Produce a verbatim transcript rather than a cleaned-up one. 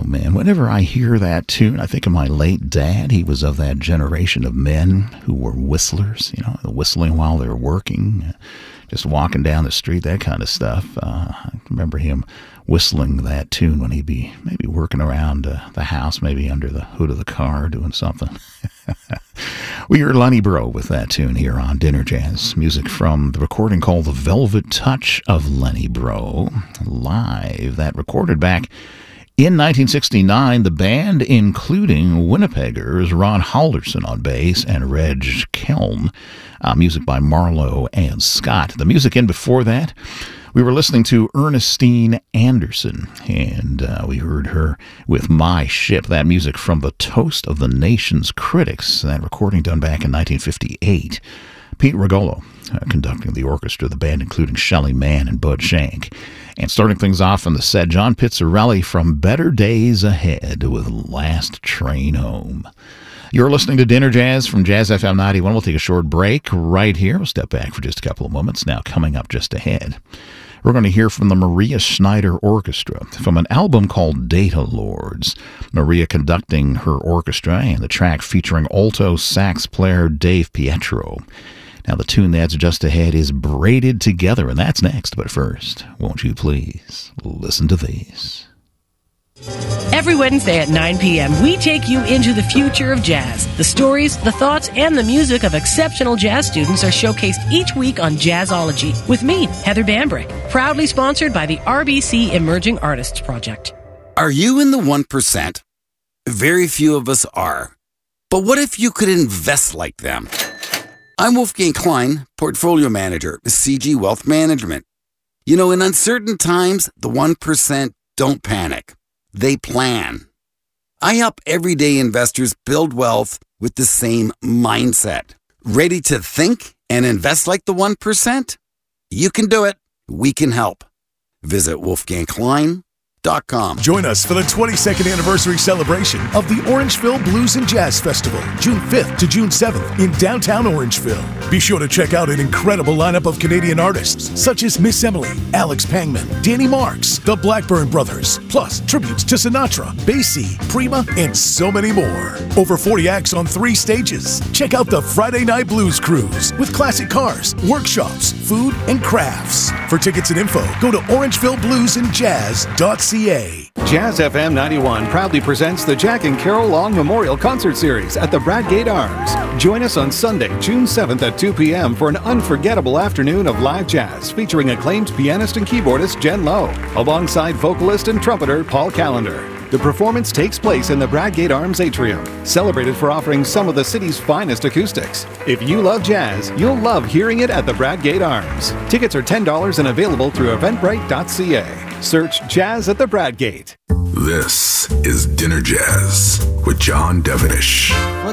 man, whenever I hear that tune, I think of my late dad. He was of that generation of men who were whistlers, you know, whistling while they were working, just walking down the street, that kind of stuff. Uh, I remember him whistling that tune when he'd be maybe working around uh, the house, maybe under the hood of the car doing something. We heard Lenny Breau with that tune here on Dinner Jazz. Music from the recording called The Velvet Touch of Lenny Breau, live. That recorded back in nineteen sixty-nine, the band, including Winnipeggers, Ron Halderson on bass and Reg Kelm. Uh, music by Marlowe and Scott. The music in before that, we were listening to Ernestine Anderson, and uh, we heard her with My Ship, that music from the Toast of the Nation's Critics, that recording done back in nineteen fifty-eight. Pete Rugolo uh, conducting the orchestra, the band including Shelly Manne and Bud Shank. And starting things off in the set, John Pizzarelli from Better Days Ahead with Last Train Home. You're listening to Dinner Jazz from Jazz F M ninety-one. We'll take a short break right here. We'll step back for just a couple of moments. Now, coming up just ahead, we're going to hear from the Maria Schneider Orchestra from an album called Data Lords. Maria conducting her orchestra and the track featuring alto sax player Dave Pietro. Now, the tune that's just ahead is Braided Together, and that's next. But first, won't you please listen to these? Every Wednesday at nine p.m., we take you into the future of jazz. The stories, the thoughts, and the music of exceptional jazz students are showcased each week on Jazzology with me, Heather Bambrick, proudly sponsored by the R B C Emerging Artists Project. Are you in the one percent? Very few of us are. But what if you could invest like them? I'm Wolfgang Klein, Portfolio Manager, C G Wealth Management. You know, in uncertain times, the one percent don't panic. They plan. I help everyday investors build wealth with the same mindset. Ready to think and invest like the one percent? You can do it. We can help. Visit wolfgang klein dot com. Join us for the twenty-second anniversary celebration of the Orangeville Blues and Jazz Festival, June fifth to June seventh in downtown Orangeville. Be sure to check out an incredible lineup of Canadian artists such as Miss Emily, Alex Pangman, Danny Marks, the Blackburn Brothers, plus tributes to Sinatra, Basie, Prima, and so many more. Over forty acts on three stages. Check out the Friday Night Blues Cruise with classic cars, workshops, food, and crafts. For tickets and info, go to orangeville blues and jazz dot c a. Jazz F M ninety-one proudly presents the Jack and Carol Long Memorial Concert Series at the Bradgate Arms. Join us on Sunday, June seventh at two p.m. for an unforgettable afternoon of live jazz featuring acclaimed pianist and keyboardist Jen Lowe, alongside vocalist and trumpeter Paul Callender. The performance takes place in the Bradgate Arms Atrium, celebrated for offering some of the city's finest acoustics. If you love jazz, you'll love hearing it at the Bradgate Arms. Tickets are ten dollars and available through eventbrite dot c a. Search Jazz at the Bradgate. This is Dinner Jazz with John Devenish.